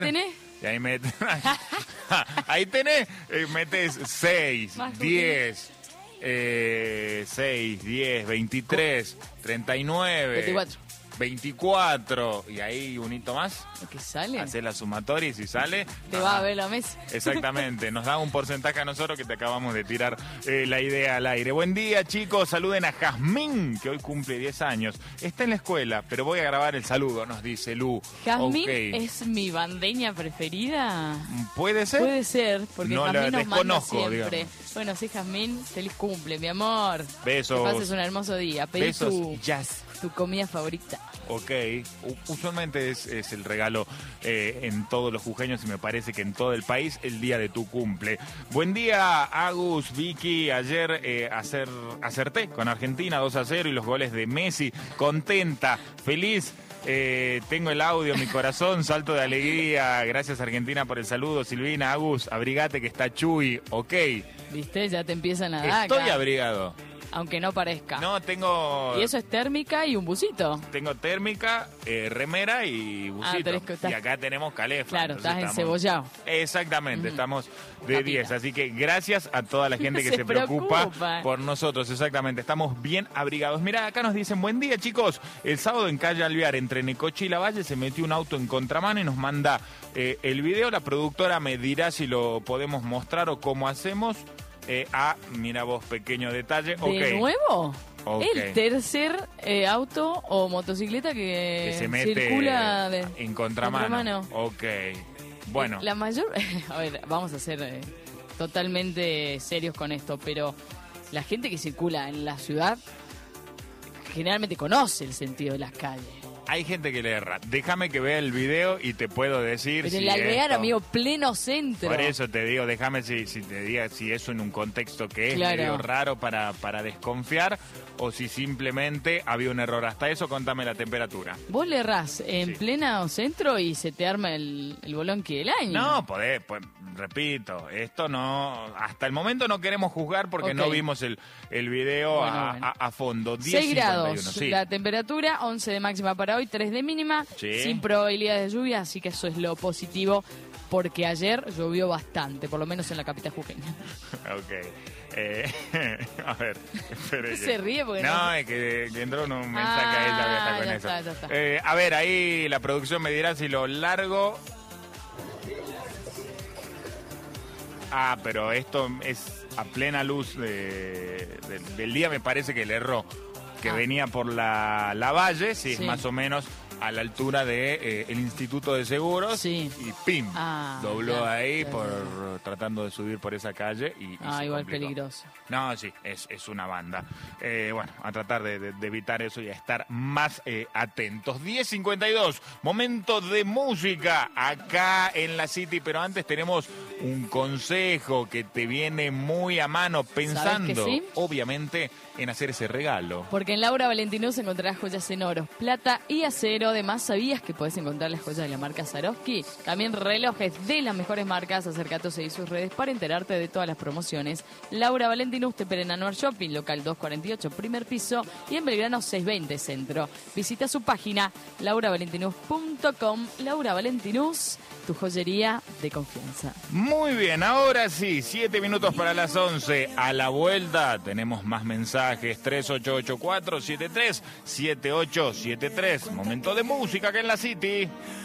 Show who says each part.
Speaker 1: ¿Tenés?
Speaker 2: Y ahí metes... ahí tenés, metes 6, 10... 6, 10, 23, 39, 24, y ahí un hito más.
Speaker 1: ¿Qué sale?
Speaker 2: Hacer la sumatoria y si sale...
Speaker 1: Te va a ver la mesa.
Speaker 2: Exactamente, nos da un porcentaje a nosotros que te acabamos de tirar la idea al aire. Buen día, chicos, saluden a Jazmín, que hoy cumple 10 años. Está en la escuela, pero voy a grabar el saludo, nos dice Lu.
Speaker 1: Jazmín es mi bandeña preferida.
Speaker 2: ¿Puede ser?
Speaker 1: Puede ser, porque
Speaker 2: no
Speaker 1: Jazmín nos manda siempre.
Speaker 2: Digamos.
Speaker 1: Bueno, sí, Jazmín, feliz cumple, mi amor.
Speaker 2: Besos.
Speaker 1: Que pases un hermoso día. Pedí
Speaker 2: Besos, jazz.
Speaker 1: Tu comida favorita.
Speaker 2: Ok, usualmente es el regalo en todos los jujeños y me parece que en todo el país el día de tu cumple. Buen día, Agus, Vicky. Ayer acerté con Argentina 2-0 y los goles de Messi. Contenta, feliz. Tengo el audio en mi corazón, salto de alegría. Gracias, Argentina, por el saludo. Silvina, Agus, abrigate que está Chuy. Ok.
Speaker 1: ¿Viste? Ya te empiezan a dar.
Speaker 2: Estoy abrigado.
Speaker 1: Aunque no parezca.
Speaker 2: No, tengo...
Speaker 1: Y eso es térmica y un busito.
Speaker 2: Tengo térmica, remera y busito. Y acá tenemos calefa.
Speaker 1: Claro, estás encebollado.
Speaker 2: Exactamente, estamos de 10. Así que gracias a toda la gente que se preocupa por nosotros. Exactamente, estamos bien abrigados. Mirá, acá nos dicen, buen día, chicos. El sábado en Calle Alvear, entre Necoche y Lavalle, se metió un auto en contramano y nos manda el video. La productora me dirá si lo podemos mostrar o cómo hacemos. Mira vos, pequeño detalle.
Speaker 1: ¿De nuevo?
Speaker 2: Okay.
Speaker 1: El tercer auto o motocicleta que
Speaker 2: se mete
Speaker 1: circula
Speaker 2: en contramano. Ok. Bueno.
Speaker 1: La mayor... A ver, vamos a ser totalmente serios con esto, pero la gente que circula en la ciudad generalmente conoce el sentido de las calles.
Speaker 2: Hay gente que le erra. Déjame que vea el video y te puedo decir.
Speaker 1: Pero si el Alvear, amigo, pleno centro.
Speaker 2: Por eso te digo, déjame si te diga si eso en un contexto que es medio raro para desconfiar o si simplemente había un error. Hasta eso, contame la temperatura.
Speaker 1: Vos le errás en pleno centro y se te arma el bolonqui del año.
Speaker 2: No, podés, repito, esto no... Hasta el momento no queremos juzgar porque no vimos el video a fondo.
Speaker 1: 6 grados la temperatura, 11 de máxima para hoy, 3 de mínima, sin probabilidad de lluvia, así que eso es lo positivo, porque ayer llovió bastante, por lo menos en la capital jujeña.
Speaker 2: Ok. A ver, espere.
Speaker 1: Se ríe porque
Speaker 2: no, es que entró un mensaje a ella, está con eso.
Speaker 1: Ya está.
Speaker 2: A ver, ahí la producción me dirá si lo largo... pero esto es a plena luz del día, me parece que le erró. Que venía por la Valle, sí, es más o menos a la altura de el Instituto de Seguros y ¡pim! Dobló ahí tratando de subir por esa calle y
Speaker 1: igual peligroso.
Speaker 2: No, sí, es una banda. Bueno, a tratar de evitar eso y a estar más atentos. 10:52, momento de música acá en la City, pero antes tenemos un consejo que te viene muy a mano pensando, obviamente, en hacer ese regalo.
Speaker 1: Porque en Laura Valentinus encontrarás joyas en oro, plata y acero. Además, ¿sabías que podés encontrar las joyas de la marca Swarovski? También relojes de las mejores marcas. Acércate a seguir sus redes para enterarte de todas las promociones. Laura Valentinus te espera en Anuar Shopping, local 248, primer piso, y en Belgrano 620, centro. Visita su página, lauravalentinus.com. Laura Valentinus, tu joyería de confianza.
Speaker 2: Muy bien, ahora sí, 7 minutos para las 11. A la vuelta tenemos más mensajes. 3884-737873. Momento de música que en la City.